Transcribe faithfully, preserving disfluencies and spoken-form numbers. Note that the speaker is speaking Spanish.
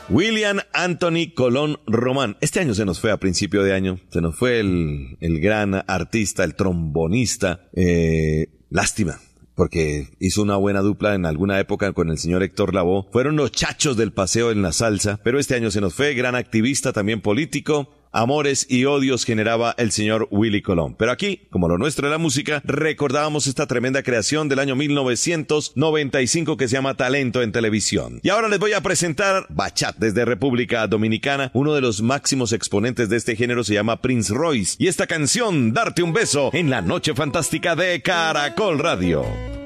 William Anthony Colón Román. Este año se nos fue a principio de año. Se nos fue el, el gran artista, el trombonista. Eh, lástima, porque hizo una buena dupla en alguna época con el señor Héctor Lavoe. Fueron los chachos del paseo en la salsa, pero este año se nos fue. Gran activista, también político. Amores y odios generaba el señor Willy Colón. Pero aquí, como lo nuestro es la música, recordábamos esta tremenda creación del año mil novecientos noventa y cinco que se llama Talento en Televisión. Y ahora les voy a presentar Bachat desde República Dominicana. Uno de los máximos exponentes de este género se llama Prince Royce. Y esta canción, Darte un beso, en la noche fantástica de Caracol Radio.